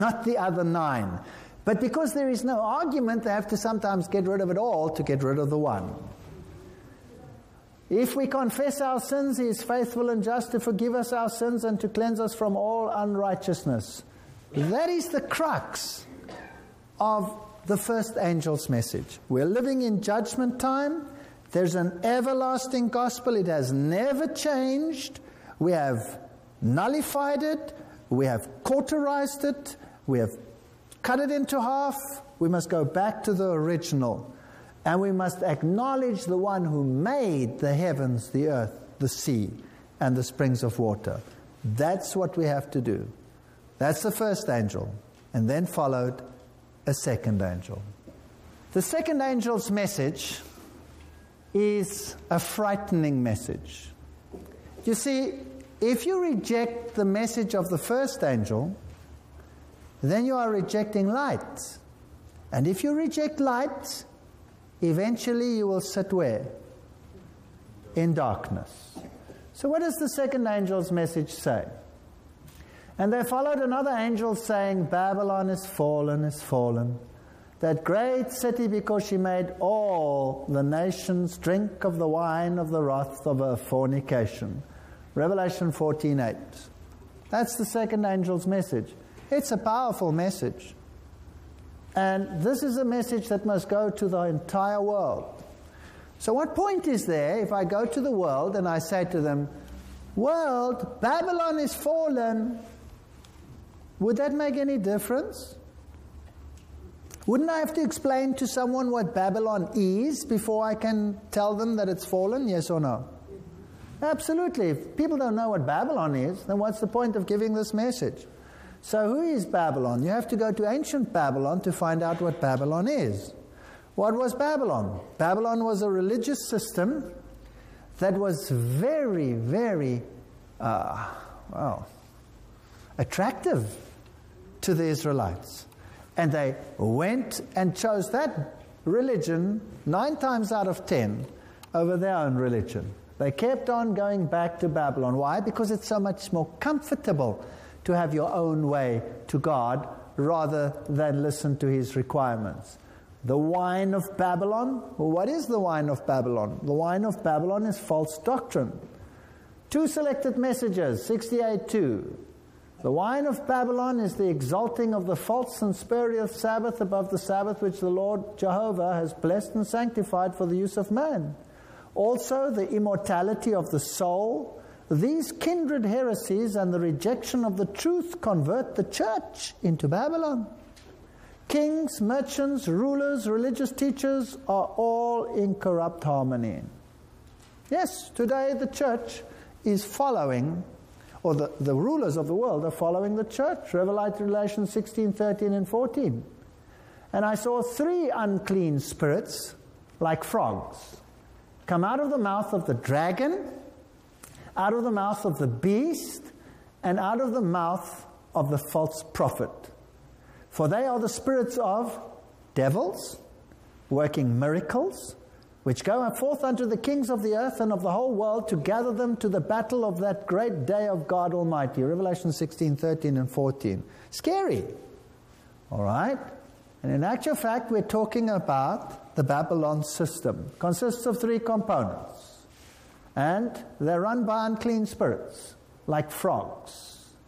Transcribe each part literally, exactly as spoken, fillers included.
not the other nine. But because there is no argument, they have to sometimes get rid of it all to get rid of the one. If we confess our sins, He is faithful and just to forgive us our sins and to cleanse us from all unrighteousness. That is the crux of the first angel's message. We're living in judgment time. There's an everlasting gospel. It has never changed. We have nullified it. We have cauterized it. We have cut it into half. We must go back to the original. And we must acknowledge the one who made the heavens, the earth, the sea, and the springs of water. That's what we have to do. That's the first angel. And then followed a second angel. The second angel's message is a frightening message. You see, if you reject the message of the first angel, then you are rejecting light. And if you reject light, eventually you will sit where? In darkness. So what does the second angel's message say? And there followed another angel saying, Babylon is fallen, is fallen, that great city, because she made all the nations drink of the wine of the wrath of her fornication. Revelation fourteen eight. That's the second angel's message. It's a powerful message. And this is a message that must go to the entire world. So what point is there if I go to the world and I say to them, world, Babylon is fallen? Would that make any difference? Wouldn't I have to explain to someone what Babylon is before I can tell them that it's fallen? Yes or no? Absolutely. If people don't know what Babylon is, then what's the point of giving this message? So who is Babylon? You have to go to ancient Babylon to find out what Babylon is. What was Babylon? Babylon was a religious system that was very, very, uh, well, attractive to the Israelites. And they went and chose that religion nine times out of ten over their own religion. They kept on going back to Babylon. Why? Because it's so much more comfortable to have your own way to God rather than listen to His requirements. The wine of Babylon. Well, what is the wine of Babylon? The wine of Babylon is false doctrine. Two selected messages, sixty-eight two. The wine of Babylon is the exalting of the false and spurious Sabbath above the Sabbath which the Lord Jehovah has blessed and sanctified for the use of man. Also the immortality of the soul. These kindred heresies and the rejection of the truth convert the church into Babylon. Kings, merchants, rulers, religious teachers are all in corrupt harmony. Yes, today the church is following, or the, the rulers of the world are following the church. Revelation sixteen, thirteen, and fourteen. And I saw three unclean spirits, like frogs, come out of the mouth of the dragon, out of the mouth of the beast, and out of the mouth of the false prophet. For they are the spirits of devils, working miracles, which go forth unto the kings of the earth and of the whole world to gather them to the battle of that great day of God Almighty. Revelation sixteen, thirteen, and fourteen. Scary. All right? And in actual fact, we're talking about the Babylon system. It consists of three components. And they're run by unclean spirits, like frogs.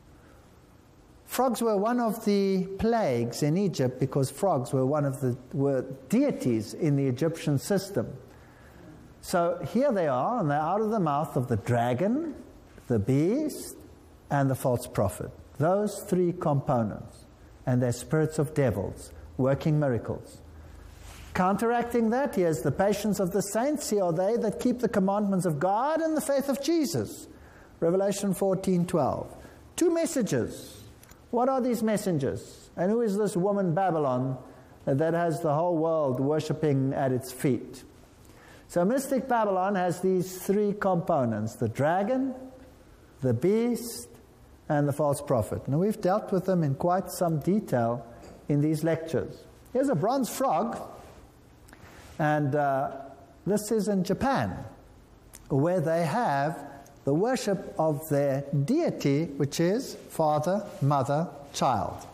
Frogs were one of the plagues in Egypt because frogs were one of the were deities in the Egyptian system. So here they are, and they're out of the mouth of the dragon, the beast, and the false prophet. Those three components. And they're spirits of devils, working miracles. Counteracting that, here's the patience of the saints. Here are they that keep the commandments of God and the faith of Jesus. Revelation fourteen, twelve. Two messages. What are these messengers? And who is this woman Babylon that has the whole world worshipping at its feet? So mystic Babylon has these three components: the dragon, the beast, and the false prophet. Now we've dealt with them in quite some detail in these lectures. Here's a bronze frog, and uh, this is in Japan, where they have the worship of their deity, which is father, mother, child.